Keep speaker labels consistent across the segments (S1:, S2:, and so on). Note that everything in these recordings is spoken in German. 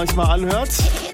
S1: manchmal anhört.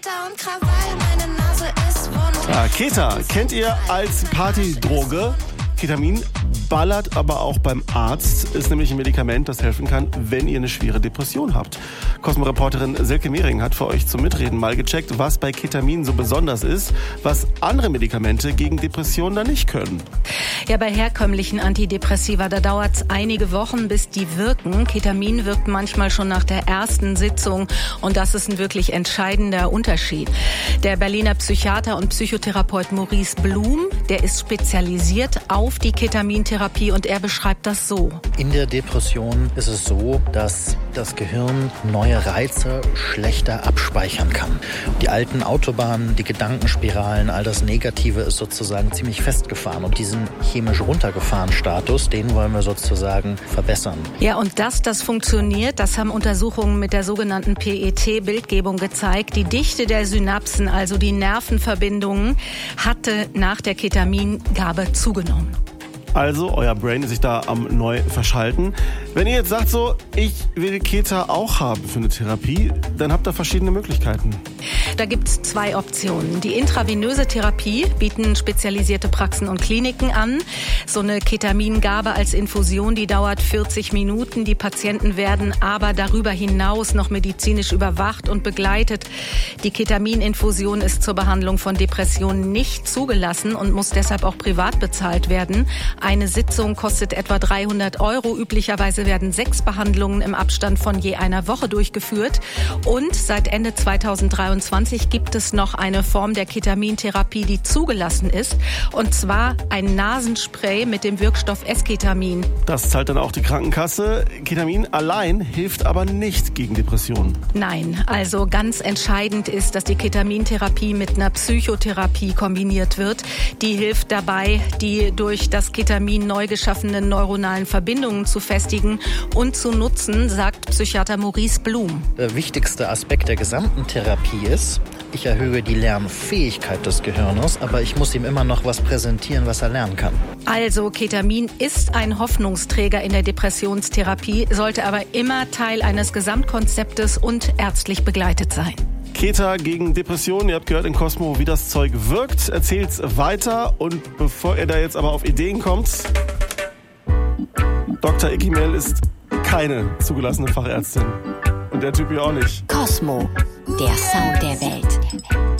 S1: Ja, Keta kennt ihr als Partydroge. Ketamin ballert aber auch beim Arzt, ist nämlich ein Medikament, das helfen kann, wenn ihr eine schwere Depression habt. Cosmo-Reporterin Silke Mehring hat für euch zum Mitreden mal gecheckt, was bei Ketamin so besonders ist, was andere Medikamente gegen Depressionen dann nicht können.
S2: Ja, bei herkömmlichen Antidepressiva, da dauert es einige Wochen, bis die wirken. Ketamin wirkt manchmal schon nach der ersten Sitzung und das ist ein wirklich entscheidender Unterschied. Der Berliner Psychiater und Psychotherapeut Maurice Blum, der ist spezialisiert auf die Ketamintherapie und er beschreibt das so.
S3: In der Depression ist es so, dass das Gehirn neue Reize schlechter abspeichern kann. Die alten Autobahnen, die Gedankenspiralen, all das Negative ist sozusagen ziemlich festgefahren. Und diesen chemisch runtergefahrenen Status, den wollen wir sozusagen verbessern.
S2: Ja, und dass das funktioniert, das haben Untersuchungen mit der sogenannten PET-Bildgebung gezeigt. Die Dichte der Synapsen, also die Nervenverbindungen, hatte nach der Ketamingabe zugenommen.
S1: Also, euer Brain ist sich da am neu verschalten. Wenn ihr jetzt sagt so, ich will Keta auch haben für eine Therapie, dann habt ihr verschiedene Möglichkeiten.
S2: Da gibt's 2 Optionen. Die intravenöse Therapie bieten spezialisierte Praxen und Kliniken an. So eine Ketamingabe als Infusion, die dauert 40 Minuten. Die Patienten werden aber darüber hinaus noch medizinisch überwacht und begleitet. Die Ketamininfusion ist zur Behandlung von Depressionen nicht zugelassen und muss deshalb auch privat bezahlt werden. Eine Sitzung kostet etwa 300 €. Üblicherweise werden 6 Behandlungen im Abstand von je einer Woche durchgeführt. Und seit Ende 2023 gibt es noch eine Form der Ketamintherapie, die zugelassen ist. Und zwar ein Nasenspray mit dem Wirkstoff Esketamin.
S1: Das zahlt dann auch die Krankenkasse. Ketamin allein hilft aber nicht gegen Depressionen.
S2: Nein, also ganz entscheidend ist, dass die Ketamintherapie mit einer Psychotherapie kombiniert wird. Die hilft dabei, die durch das Ketamin neu geschaffenen neuronalen Verbindungen zu festigen und zu nutzen, sagt Psychiater Maurice Blum.
S3: Der wichtigste Aspekt der gesamten Therapie ist, ich erhöhe die Lernfähigkeit des Gehirns, aber ich muss ihm immer noch was präsentieren, was er lernen kann.
S2: Also Ketamin ist ein Hoffnungsträger in der Depressionstherapie, sollte aber immer Teil eines Gesamtkonzeptes und ärztlich begleitet sein.
S1: Keta gegen Depressionen, ihr habt gehört in Cosmo, wie das Zeug wirkt. Erzählt's weiter und bevor ihr da jetzt aber auf Ideen kommt, Dr. Ikimel ist keine zugelassene Fachärztin. Und der Typ hier auch nicht.
S4: Cosmo, der Sound der Welt.